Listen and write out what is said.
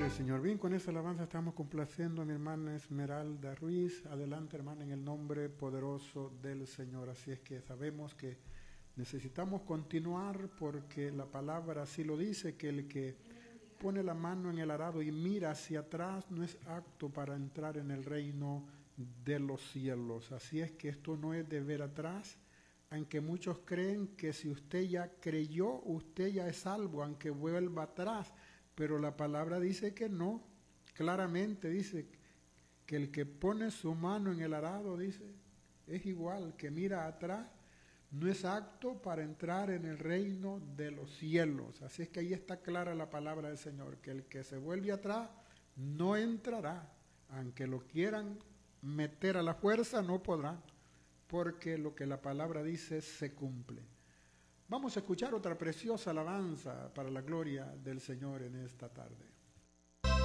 Gloria al Señor. Bien, con esta alabanza estamos complaciendo a mi hermana Esmeralda Ruiz. Adelante, hermana, en el nombre poderoso del Señor. Así es que sabemos que necesitamos continuar porque la palabra así lo dice, que el que pone la mano en el arado y mira hacia atrás no es apto para entrar en el reino de los cielos. Así es que esto no es de ver atrás, aunque muchos creen que si usted ya creyó, usted ya es salvo, aunque vuelva atrás. Pero la palabra dice que no, claramente dice que el que pone su mano en el arado, dice, es igual, que mira atrás, no es apto para entrar en el reino de los cielos. Así es que ahí está clara la palabra del Señor, que el que se vuelve atrás no entrará, aunque lo quieran meter a la fuerza, no podrán, porque lo que la palabra dice se cumple. Vamos a escuchar otra preciosa alabanza para la gloria del Señor en esta tarde.